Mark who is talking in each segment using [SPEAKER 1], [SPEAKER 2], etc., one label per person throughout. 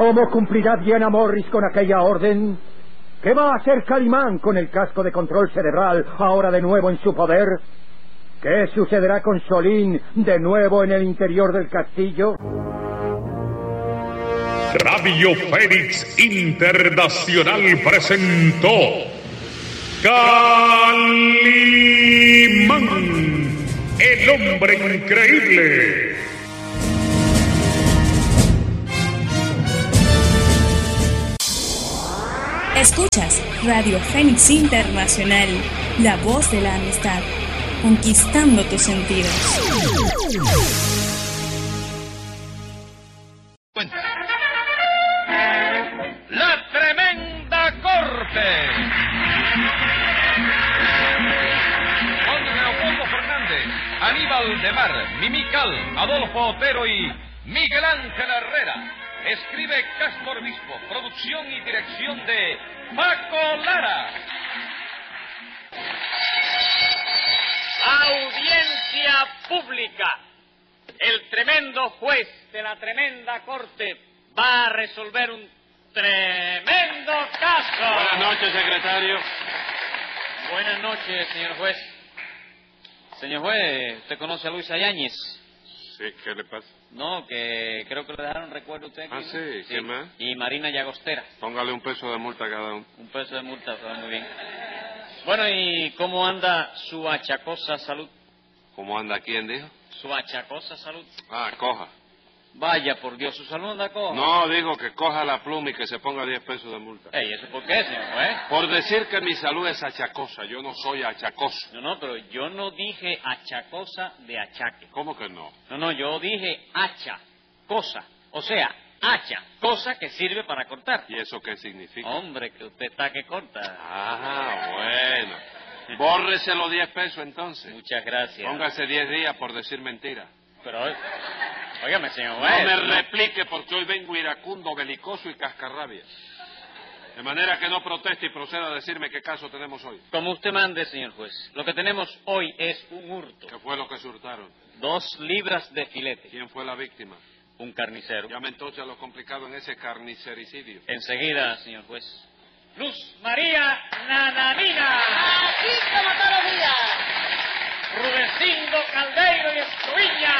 [SPEAKER 1] ¿Cómo cumplirá Diana Morris con aquella orden? ¿Qué va a hacer Calimán con el casco de control cerebral ahora de nuevo en su poder? ¿Qué sucederá con Solín de nuevo en el interior del castillo?
[SPEAKER 2] Radio Fénix Internacional presentó Calimán, el hombre increíble.
[SPEAKER 3] Escuchas Radio Fénix Internacional, la voz de la amistad, conquistando tus sentidos.
[SPEAKER 4] La Tremenda Corte. Con Leopoldo Fernández, Aníbal de Mar, Mimical, Adolfo Otero y Miguel Ángel Herrera. Escribe Castro Obispo, producción y dirección de Paco Lara. Audiencia pública. El tremendo juez de la tremenda corte va a resolver un tremendo caso.
[SPEAKER 5] Buenas noches, secretario.
[SPEAKER 4] Buenas noches, señor juez. Señor juez, ¿usted conoce a Luisa Yáñez?
[SPEAKER 5] Sí, ¿qué le pasa?
[SPEAKER 4] No, que creo que le dejaron recuerdo a usted aquí.
[SPEAKER 5] Ah, sí,
[SPEAKER 4] ¿no?
[SPEAKER 5] ¿qué más?
[SPEAKER 4] Y Marina Llagostera.
[SPEAKER 5] Póngale $1 de multa a cada uno.
[SPEAKER 4] $1 de multa, está muy bien. Bueno, ¿y cómo anda su achacosa salud?
[SPEAKER 5] ¿Cómo anda quién, dijo?
[SPEAKER 4] Su achacosa salud.
[SPEAKER 5] Ah, coja.
[SPEAKER 4] Vaya, por Dios, ¿su salud anda coja?
[SPEAKER 5] No, digo que coja la pluma y que se ponga $10 de multa.
[SPEAKER 4] Ey, ¿eso por qué, señor juez?
[SPEAKER 5] Por decir que mi salud es achacosa, yo no soy achacoso.
[SPEAKER 4] No, pero yo no dije achacosa de achaque.
[SPEAKER 5] ¿Cómo que no?
[SPEAKER 4] No, yo dije hacha, cosa. O sea, hacha, cosa que sirve para cortar.
[SPEAKER 5] ¿Y eso qué significa?
[SPEAKER 4] Hombre, que usted está que corta.
[SPEAKER 5] Ah, bueno. Bórrese los $10 entonces.
[SPEAKER 4] Muchas gracias.
[SPEAKER 5] Póngase 10 días por decir mentira.
[SPEAKER 4] Pero, óigame, señor
[SPEAKER 5] No
[SPEAKER 4] juez.
[SPEAKER 5] me replique porque hoy vengo iracundo, belicoso y cascarrabia. De manera que no proteste y proceda a decirme qué caso tenemos hoy.
[SPEAKER 4] Como usted mande, señor juez. Lo que tenemos hoy es un hurto.
[SPEAKER 5] ¿Qué fue lo que se hurtaron?
[SPEAKER 4] 2 libras de filete.
[SPEAKER 5] ¿Quién fue la víctima?
[SPEAKER 4] Un carnicero.
[SPEAKER 5] Llame entonces a lo complicado en ese carnicericidio.
[SPEAKER 4] Enseguida, señor juez. Luz María Nananina.
[SPEAKER 6] Aquí como todos los días.
[SPEAKER 4] Rudecindo Caldeiro y Escoviña.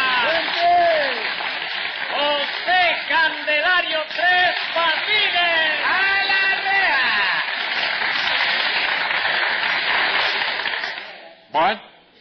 [SPEAKER 4] José Candelario Tres Patines. ¡A la rea!
[SPEAKER 5] Bueno,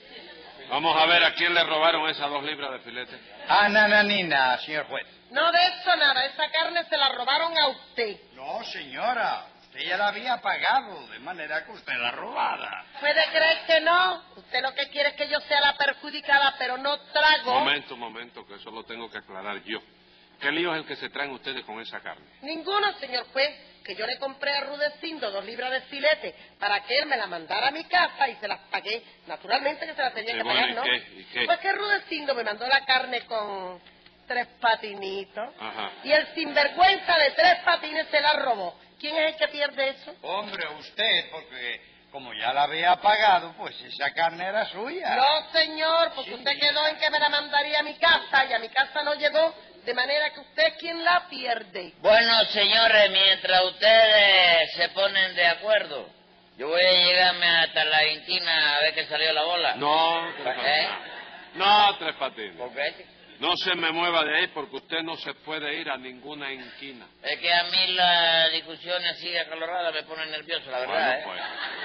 [SPEAKER 5] vamos a ver a quién le robaron esas 2 libras de filete.
[SPEAKER 7] A Nananina, señor juez.
[SPEAKER 6] No de eso nada, esa carne se la robaron a usted.
[SPEAKER 7] No, señora. Usted ya la había pagado, de manera que usted la robada.
[SPEAKER 6] ¿Puede creer que no? Usted lo que quiere es que yo sea la perjudicada, pero no trago.
[SPEAKER 5] Momento, que eso lo tengo que aclarar yo. ¿Qué lío es el que se traen ustedes con esa carne?
[SPEAKER 6] Ninguno, señor juez, que yo le compré a Rudecindo 2 libras de filete para que él me la mandara a mi casa y se las pagué. Naturalmente que se las tenía
[SPEAKER 5] Sí,
[SPEAKER 6] que
[SPEAKER 5] bueno,
[SPEAKER 6] pagar, ¿no?
[SPEAKER 5] ¿y qué?
[SPEAKER 6] Pues que Rudecindo me mandó la carne con 3 patinitos.
[SPEAKER 5] Ajá.
[SPEAKER 6] Y el sinvergüenza de 3 patines se la robó. ¿Quién es el que pierde eso?
[SPEAKER 7] Hombre, usted, porque como ya la había pagado, pues esa carne era suya.
[SPEAKER 6] No, señor, porque
[SPEAKER 7] Sí.
[SPEAKER 6] usted quedó en que me la mandaría a mi casa y a mi casa no llegó, de manera que usted es quien la pierde.
[SPEAKER 8] Bueno, señores, mientras ustedes se ponen de acuerdo, yo voy a llegarme hasta la Inquina a ver que salió la bola.
[SPEAKER 5] No, Tres
[SPEAKER 8] ¿Eh?
[SPEAKER 5] Patines. No, Tres Patines.
[SPEAKER 8] ¿Por qué?
[SPEAKER 5] No se me mueva de ahí porque usted no se puede ir a ninguna inquina.
[SPEAKER 8] Es que a mí las discusiones así acaloradas me ponen nervioso, la verdad,
[SPEAKER 5] Bueno, pues.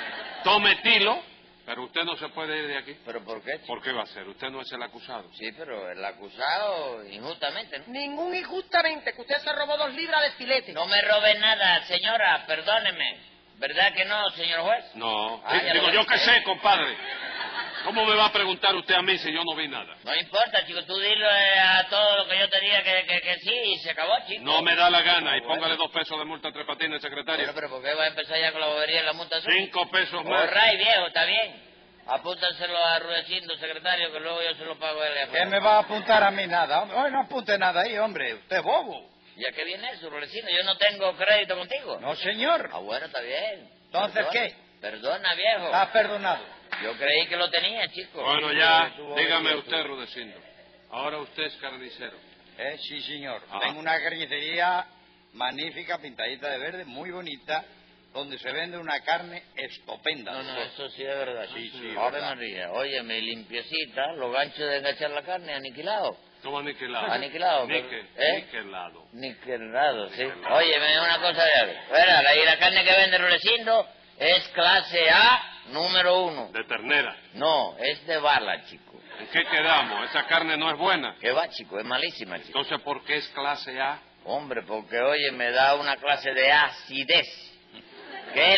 [SPEAKER 5] Tome tilo, pero usted no se puede ir de aquí.
[SPEAKER 8] ¿Pero por qué?
[SPEAKER 5] ¿Por qué va a ser? Usted no es el acusado.
[SPEAKER 8] Sí, pero el acusado injustamente, ¿no?
[SPEAKER 6] Ningún injustamente, que usted se robó 2 libras de filete.
[SPEAKER 8] No me robe nada, señora, perdóneme. ¿Verdad que no, señor juez?
[SPEAKER 5] No.
[SPEAKER 8] Ah, ya
[SPEAKER 5] Digo,
[SPEAKER 8] lo
[SPEAKER 5] yo
[SPEAKER 8] ves.
[SPEAKER 5] qué sé, compadre. ¿Cómo me va a preguntar usted a mí si yo no vi nada?
[SPEAKER 8] No importa, chico, tú dile a todo lo que yo te diga que sí y se acabó, chico.
[SPEAKER 5] No me da la gana y
[SPEAKER 8] Bueno.
[SPEAKER 5] póngale $2 de multa a Tres Patines, secretario.
[SPEAKER 8] Bueno, pero ¿por qué va a empezar ya con la bobería y la multa azul?
[SPEAKER 5] $5 más.
[SPEAKER 8] Borray, viejo, está bien. Apúntaselo a Rudecindo, secretario, que luego yo se lo pago a él.
[SPEAKER 7] ¿Qué me va a apuntar a mí nada? Hombre, no apunte nada ahí, hombre. Usted es bobo.
[SPEAKER 8] ¿Y a qué viene eso, Rudecindo? Yo no tengo crédito contigo.
[SPEAKER 7] No, señor.
[SPEAKER 8] Ah, bueno, está bien.
[SPEAKER 7] Entonces,
[SPEAKER 8] Perdona.
[SPEAKER 7] ¿qué?
[SPEAKER 8] Perdona, viejo.
[SPEAKER 7] Está perdonado.
[SPEAKER 8] Yo creí que lo tenía, chico.
[SPEAKER 5] Bueno, ya,
[SPEAKER 8] Su
[SPEAKER 5] dígame
[SPEAKER 8] bobería,
[SPEAKER 5] usted, Rudecindo. Ahora usted es carnicero.
[SPEAKER 7] Sí, señor.
[SPEAKER 5] Ah.
[SPEAKER 7] Tengo una carnicería magnífica, pintadita de verde, muy bonita, donde se vende una carne estupenda.
[SPEAKER 8] No, eso sí es verdad.
[SPEAKER 7] Sí, sí,
[SPEAKER 8] Ave
[SPEAKER 7] verdad.
[SPEAKER 8] María, óyeme, limpiecita, los ganchos de enganchar la carne aniquilados.
[SPEAKER 5] ¿Cómo aniquilado?
[SPEAKER 8] Aniquilado.
[SPEAKER 5] Niquelado.
[SPEAKER 8] Niquelado, sí.
[SPEAKER 5] Niquelado.
[SPEAKER 8] Óyeme, una cosa ya. Verá, y la carne que vende Rudecindo es clase A, número 1.
[SPEAKER 5] De ternera.
[SPEAKER 8] No, es de bala, chico.
[SPEAKER 5] ¿En qué quedamos? Esa carne no es buena.
[SPEAKER 8] ¿Qué va, chico? Es malísima, chico.
[SPEAKER 5] Entonces, ¿por qué es clase A?
[SPEAKER 8] Hombre, porque, oye, me da una clase de acidez. ¿Qué